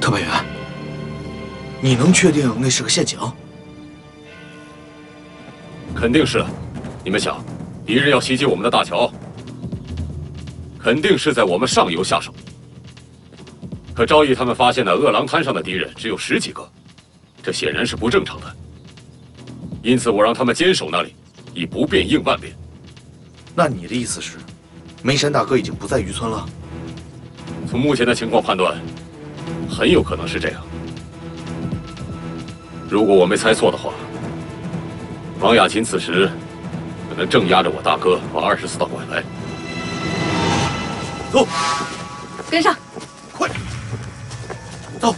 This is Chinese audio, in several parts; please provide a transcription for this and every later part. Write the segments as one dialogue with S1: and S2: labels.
S1: 特派员，你能确定那是个陷阱？
S2: 肯定是。你们想，敌人要袭击我们的大桥，肯定是在我们上游下手。可赵毅他们发现的饿狼滩上的敌人只有10几个，这显然是不正常的。因此，我让他们坚守那里，以不变应万变。
S1: 那你的意思是，梅山大哥已经不在渔村了？
S2: 从目前的情况判断，很有可能是这样。如果我没猜错的话，王雅琴此时可能正押着我大哥往24道拐来。
S1: 走，
S3: 跟上，
S1: 快，走，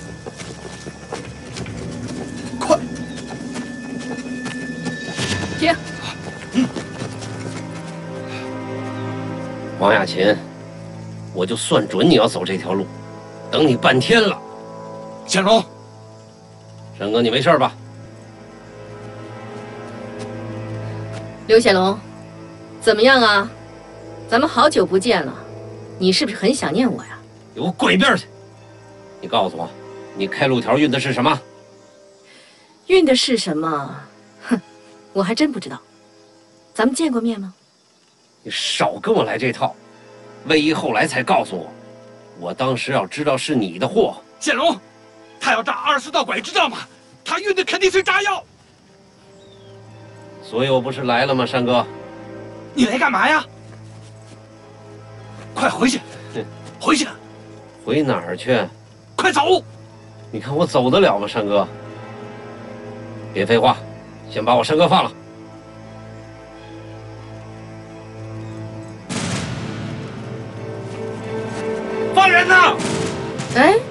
S1: 快，
S3: 停。
S4: 王雅琴，我就算准你要走这条路，等你半天了。
S1: 显荣，
S4: 沈哥，你没事吧？
S3: 刘显龙，怎么样啊？咱们好久不见了，你是不是很想念我呀？
S4: 给我滚一边去！你告诉我，你开路条运的是什么？
S3: 运的是什么？哼，我还真不知道。咱们见过面吗？
S4: 你少跟我来这套。魏一后来才告诉我，我当时要知道是你的货。
S5: 显龙，他要炸24道拐，知道吗？他运的肯定是炸药。
S4: 所以我不是来了吗，山哥？
S5: 你来干嘛呀？快回去，回去，
S4: 回哪儿去？
S5: 快走！
S4: 你看我走得了吗，山哥？别废话，先把我山哥放了。
S5: 放人呐！
S3: 哎，